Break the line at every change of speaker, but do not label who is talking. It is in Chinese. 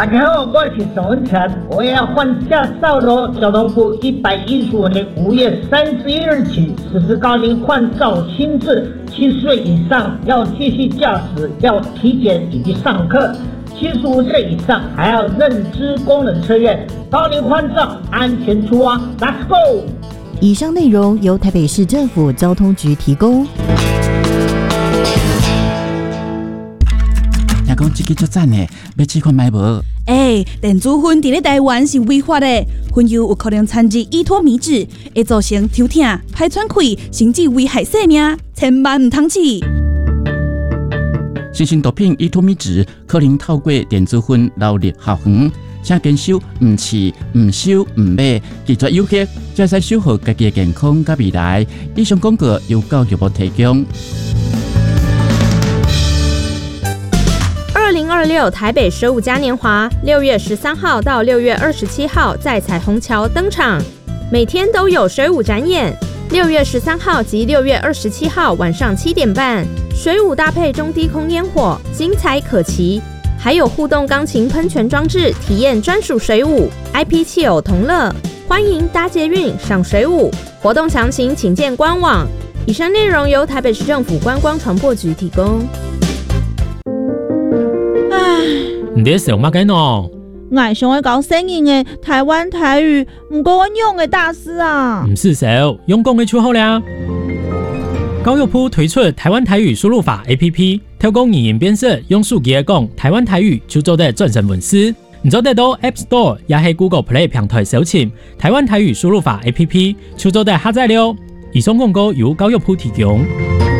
大家好，我是宋文成，我要换驾照喽！交通部115年5月31日起实施高龄换照新制，70岁以上要继续驾驶，要体检以及上课；75岁以上还要认知功能测验。高龄换照，安全出发 ，Let's go！
以上内容由台北市政府交通局提供。
听讲这个足赞的，要试看买无？
电子烟伫咧台湾是违法的，烟油有可能掺入依托米脂，会造成抽痛、排喘气，甚至危害生命，千万唔通试。
新型毒品依托米脂可能透过电子烟流入校园，请坚守唔试、唔收、唔买，拒绝有益，才使守护家己的健康甲未来。以上广告由教育部提供。
2026台北水舞嘉年华6月13号到6月27号在彩虹桥登场，每天都有水舞展演。6月13号及6月27号晚上7点半，水舞搭配中低空烟火，精彩可期。还有互动钢琴喷泉装置，体验专属水舞 ，IP 汽友同乐。欢迎搭捷运赏水舞，活动详情请见官网。以上内容由台北市政府观光传播局提供。
你在想乜嘅喏？
我想要搞生硬的台湾台语，不过我用的大师啊。
唔是少，用講嘅出好啦。教育部推出台湾台语输入法 APP， 透過語言辨識，用手機嚟講台灣台語就做得轉成文字。你做得到 App Store 也係 Google Play 平台搜尋台灣台語輸入法 APP， 就做得下載了。以上廣告由教育部提供。